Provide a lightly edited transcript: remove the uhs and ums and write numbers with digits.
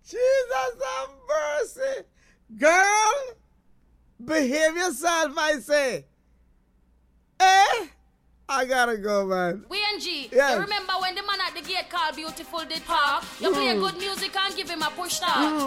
Jesus have mercy. Girl, behave yourself, I say. Eh? I gotta go, man. WNG, Yes. you remember when the man at the gate called Beautiful did talk? You play good music and give him a push start.